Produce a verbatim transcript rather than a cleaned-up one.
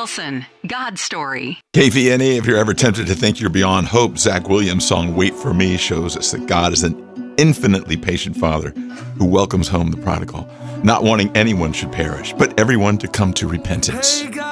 Wilson, God's Story. K V N A, if you're ever tempted to think you're beyond hope, Zach Williams' song Wait For Me shows us that God is an infinitely patient Father who welcomes home the prodigal, not wanting anyone should perish, but everyone to come to repentance.